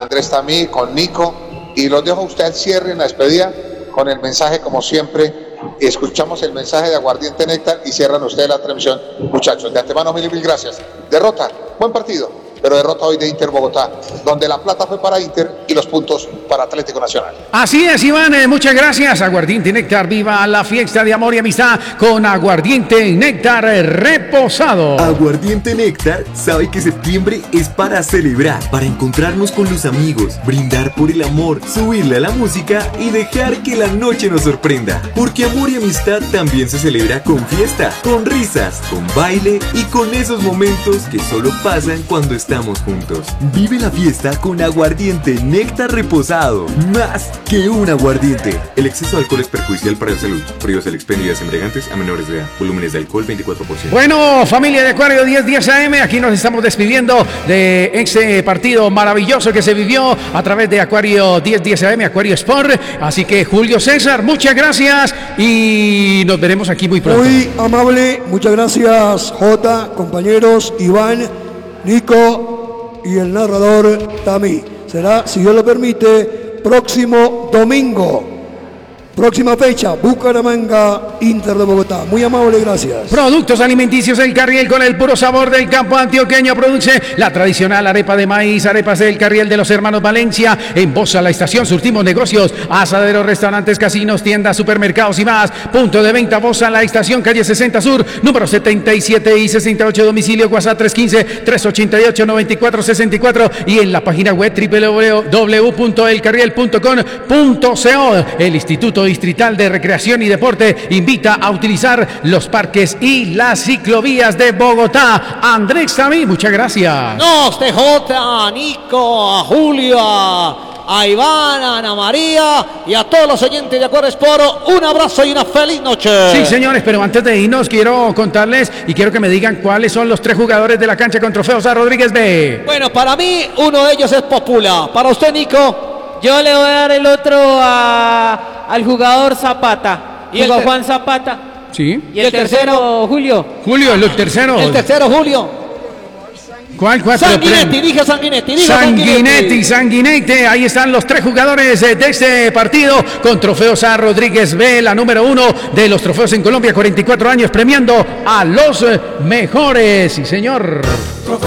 Andrés Tamí, con Nico, y los dejo a usted al cierre en la despedida con el mensaje, como siempre. Escuchamos el mensaje de Aguardiente Néctar y cierran ustedes la transmisión, muchachos. De antemano, mil gracias. Derrota, buen partido, pero derrota hoy de Inter Bogotá, donde la plata fue para Inter y los puntos para Atlético Nacional. Así es, Iván, muchas gracias. Aguardiente Néctar, viva la fiesta de amor y amistad con Aguardiente Néctar reposado. Aguardiente Néctar sabe que septiembre es para celebrar, para encontrarnos con los amigos, brindar por el amor, subirle a la música y dejar que la noche nos sorprenda. Porque amor y amistad también se celebra con fiesta, con risas, con baile y con esos momentos que solo pasan cuando estamos juntos. Vive la fiesta con Aguardiente Néctar reposado. Más que un aguardiente. El exceso de alcohol es perjudicial para la salud. Prohíbas el expendio de embriagantes a menores de edad. Volúmenes de alcohol 24%. Bueno, familia de Acuario 1010 AM, aquí nos estamos despidiendo de ese partido maravilloso que se vivió a través de Acuario 1010 AM, Acuario Sport. Así que Julio César, muchas gracias y nos veremos aquí muy pronto. Muy amable, muchas gracias Jota, compañeros, Iván, Nico y el narrador Tami. Será, si Dios lo permite, próximo domingo. Próxima fecha, Bucaramanga, Inter de Bogotá. Muy amable, gracias. Productos alimenticios El Carriel, con el puro sabor del campo antioqueño, produce la tradicional arepa de maíz, arepas del Carriel de los hermanos Valencia. En Bosa, la estación, surtimos negocios, asaderos, restaurantes, casinos, tiendas, supermercados y más. Punto de venta, Bosa, la estación, calle 60 Sur, número 77 y 68, domicilio, WhatsApp 315-388-9464 y en la página web www.elcarriel.com.co. El Instituto Distrital de Recreación y Deporte invita a utilizar los parques y las ciclovías de Bogotá. Andrés Tamí, muchas gracias. Nos, TJ, a Nico, a Julio, a Iván, a Ana María y a todos los oyentes de Acuario Sport, un abrazo y una feliz noche. Sí, señores, pero antes de irnos quiero contarles y quiero que me digan cuáles son los 3 jugadores de la cancha con trofeos a Rodríguez B. Bueno, para mí uno de ellos es Popula. Para usted, Nico. Yo le voy a dar el otro al jugador Zapata. ¿Y Juan Zapata? Sí. ¿Y el tercero, Julio? Julio, el tercero. El tercero, Julio. ¿Cuál? Sanguinetti, dije Sanguinetti. Sanguinetti, ahí están los 3 jugadores de este partido con trofeos a Rodríguez B, la número 1 de los trofeos en Colombia, 44 años, premiando a los mejores. Sí, señor.